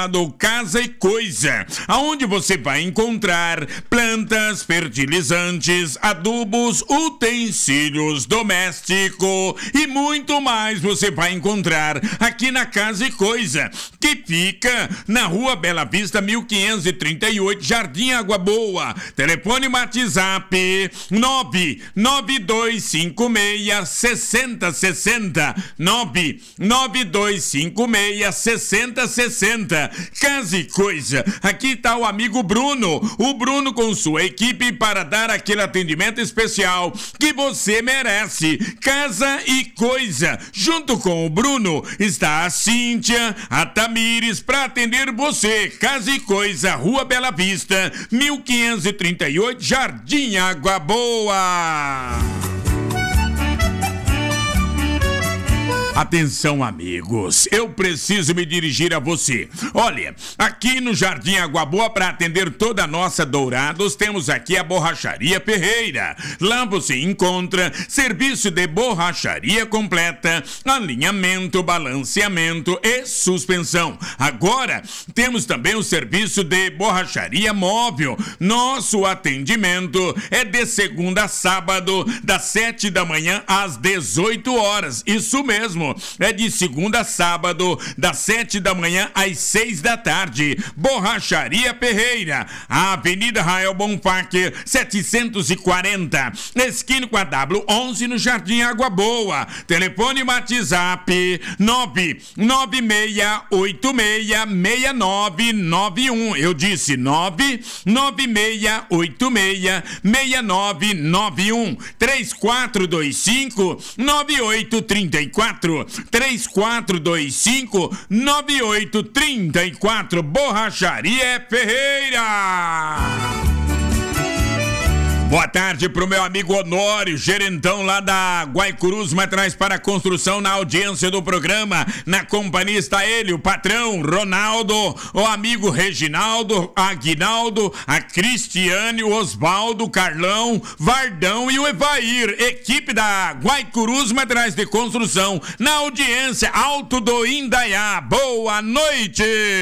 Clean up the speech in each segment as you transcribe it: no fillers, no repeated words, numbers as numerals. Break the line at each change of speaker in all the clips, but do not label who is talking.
batizado Casa e Coisa, aonde você vai encontrar plantas, fertilizantes, adubos, utensílios domésticos e muito mais você vai encontrar aqui na Casa e Coisa, que fica na Rua Bela Vista, 1538, Jardim Água Boa. Telefone WhatsApp 992566060, 992566060. Casa e Coisa. Aqui tá o amigo Bruno, o Bruno com sua equipe para dar aquele atendimento especial que você merece. Casa e Coisa. Junto com o Bruno está a Cíntia, a Tamires para atender você. Casa e Coisa, Rua Bela Vista, 1538, Jardim Água Boa. Atenção, amigos, eu preciso me dirigir a você. Olha, aqui no Jardim Água Boa, para atender toda a nossa Dourados, temos aqui a Borracharia Ferreira. Lá você encontra serviço de borracharia completa, alinhamento, balanceamento e suspensão. Agora, temos também o serviço de borracharia móvel. Nosso atendimento é de segunda a sábado, das 7 da manhã às 18 horas. Isso mesmo. É de segunda a sábado, das 7 da manhã às 6 da tarde. Borracharia Ferreira, Avenida Rael Bonfáquer, 740, esquina com a W11 no Jardim Água Boa. Telefone WhatsApp 996866991. Eu disse 996866991. 3425-9834. 3425-9834. Borracharia Ferreira. Boa tarde pro meu amigo Honório, gerentão lá da Guaicurus Materiais para Construção, na audiência do programa. Na companhia está ele, o patrão Ronaldo, o amigo Reginaldo, Aguinaldo, a Cristiane, o Osvaldo, Carlão, Vardão e o Evair. Equipe da Guaicurus Materiais de Construção, na audiência, Alto do Indaiá. Boa noite!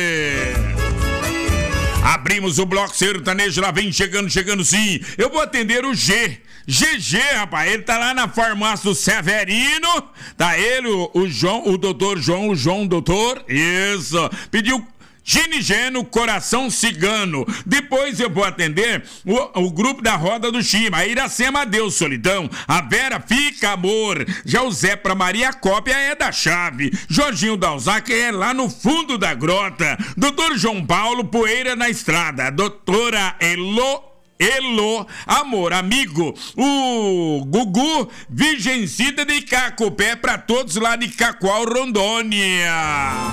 Abrimos o bloco sertanejo, lá vem chegando sim. Eu vou atender o GG, rapaz, ele tá lá na farmácia do Severino. Tá ele, o João, o doutor João, doutor. Isso, pediu Ginigeno, Coração Cigano. Depois eu vou atender o grupo da Roda do Chima, a Iracema Deus Solidão, a Vera Fica Amor, já o Zé pra Maria Cópia é da Chave, Jorginho Dalzac é lá no fundo da grota, Doutor João Paulo, Poeira na Estrada, Doutora Elo, amor, amigo, o Gugu, Virgencita de Cacopé, pra todos lá de Cacoal, Rondônia.